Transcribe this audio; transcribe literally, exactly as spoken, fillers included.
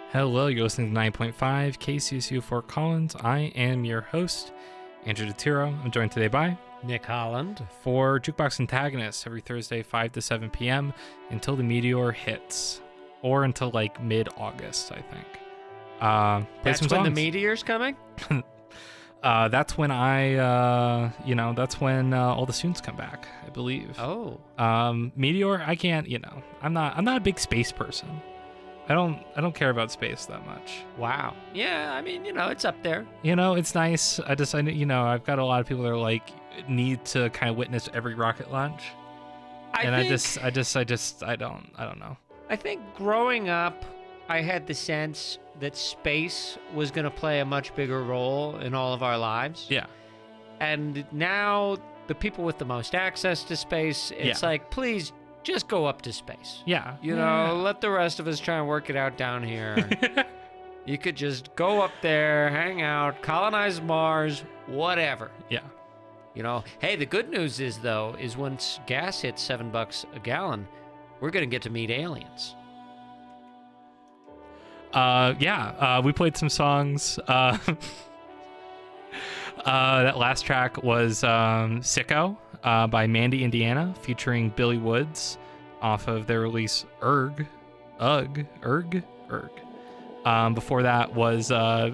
Hello, you're listening to nine point five K C S U Fort Collins. I am your host, Andrew DeTiro. I'm joined today by Nick Holland for Jukebox Antagonists every Thursday, five to seven p.m. until the meteor hits, or until like mid-August, I think. Uh, play That's some when the songs. meteor's coming? uh, that's when I, uh, you know, that's when uh, all the students come back, I believe. Oh. Um, Meteor, I can't, you know, I'm not, I'm not a big space person. I don't, I don't care about space that much. Wow. Yeah, I mean, you know, it's up there. You know, it's nice. I just, I, you know, I've got a lot of people that are like, need to kind of witness every rocket launch. I and think, I just, I just, I just, I don't, I don't know. I think growing up, I had the sense that space was going to play a much bigger role in all of our lives. Yeah. And now the people with the most access to space, it's Yeah. like, please just go up to space. Yeah. You know, let the rest of us try and work it out down here. You could just go up there, hang out, colonize Mars, whatever. Yeah. You know, hey, the good news is, though, is once gas hits seven bucks a gallon, we're going to get to meet aliens. Uh, yeah, uh, we played some songs. Uh, uh, that last track was um, Sicko uh, by Mandy Indiana, featuring Billy Woods off of their release Erg. Ugh. Erg? Erg. Um, before that was uh,